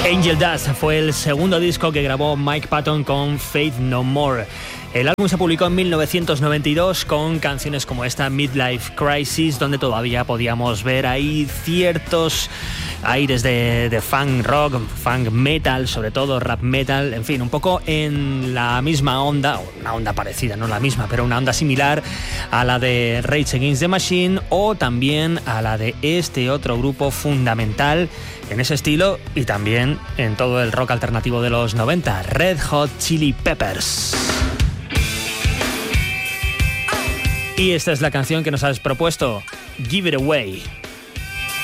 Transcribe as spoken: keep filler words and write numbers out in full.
Angel Dust fue el segundo disco que grabó Mike Patton con Faith No More. El álbum se publicó en mil novecientos noventa y dos con canciones como esta, Midlife Crisis, donde todavía podíamos ver ahí ciertos aires de, de funk rock, funk metal, sobre todo rap metal, en fin, un poco en la misma onda, una onda parecida, no la misma, pero una onda similar a la de Rage Against the Machine o también a la de este otro grupo fundamental en ese estilo y también en todo el rock alternativo de los noventa, Red Hot Chili Peppers. Y esta es la canción que nos has propuesto, Give It Away.